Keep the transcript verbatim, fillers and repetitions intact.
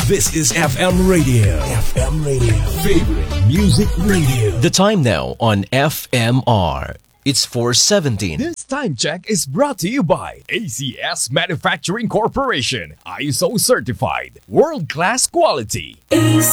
This is F M Radio. F M Radio. Favorite Music Radio. The time now on F M R. It's four seventeen. This time check is brought to you by A C S Manufacturing Corporation. I S O certified. World-class quality.